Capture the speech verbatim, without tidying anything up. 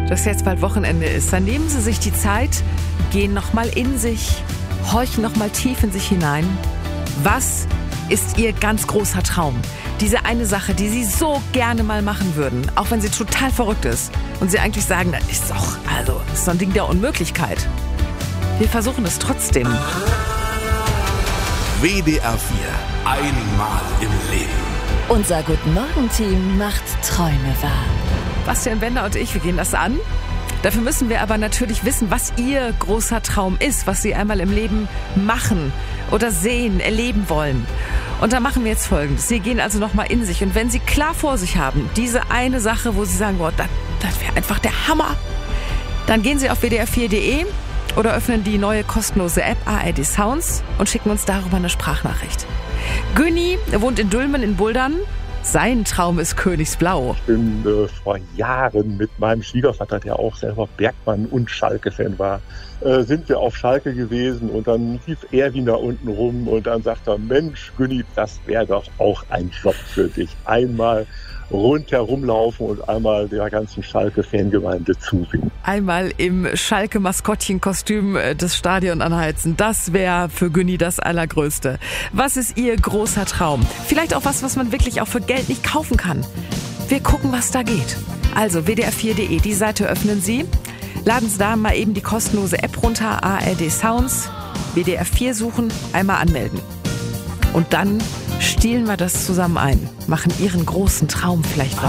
dass jetzt bald Wochenende ist, dann nehmen Sie sich die Zeit, gehen nochmal in sich, horchen nochmal tief in sich hinein. Was ist Ihr ganz großer Traum? Diese eine Sache, die Sie so gerne mal machen würden, auch wenn sie total verrückt ist. Und Sie eigentlich sagen, das ist doch, also, das ist so ein Ding der Unmöglichkeit. Wir versuchen es trotzdem. W D R vier. Einmal im Leben. Unser Guten Morgen-Team macht Träume wahr. Bastian Bender und ich, wir gehen das an. Dafür müssen wir aber natürlich wissen, was Ihr großer Traum ist, was Sie einmal im Leben machen oder sehen, erleben wollen. Und da machen wir jetzt Folgendes. Sie gehen also nochmal in sich. Und wenn Sie klar vor sich haben, diese eine Sache, wo Sie sagen, boah, das, das wäre einfach der Hammer, dann gehen Sie auf w d r vier punkt d e oder öffnen die neue kostenlose App A R D Sounds und schicken uns darüber eine Sprachnachricht. Günni wohnt in Dülmen in Buldern. Sein Traum ist Königsblau. Ich bin äh, vor Jahren mit meinem Schwiegervater, der auch selber Bergmann und Schalke-Fan war, äh, sind wir auf Schalke gewesen und dann lief Erwin da unten rum und dann sagt er, Mensch, Günni, das wäre doch auch ein Job für dich. Einmal rundherum laufen und einmal der ganzen Schalke-Fangemeinde zusehen. Einmal im Schalke-Maskottchenkostüm das Stadion anheizen. Das wäre für Günni das Allergrößte. Was ist Ihr großer Traum? Vielleicht auch was, was man wirklich auch für Geld nicht kaufen kann. Wir gucken, was da geht. Also w d r vier punkt d e, die Seite öffnen Sie. Laden Sie da mal eben die kostenlose App runter, A R D Sounds, W D R vier suchen, einmal anmelden. Und dann stielen wir das zusammen ein, machen Ihren großen Traum vielleicht wahr.